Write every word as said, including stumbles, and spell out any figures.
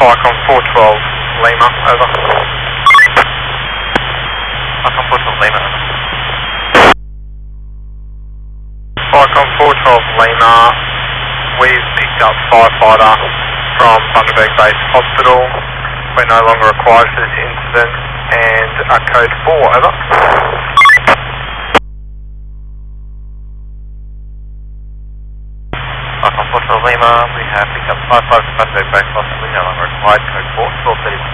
Icon four twelve Lima, over. Icon four twelve Lima, over. Icon four twelve Lima, we've picked up firefighter from Bundaberg Base Hospital. We're no longer required for this incident, and uh, code four, over. Icon four twelve Lima, we have picked up firefighter from Bundaberg Base Hospital. We're no longer required, code four, twelve thirty-one.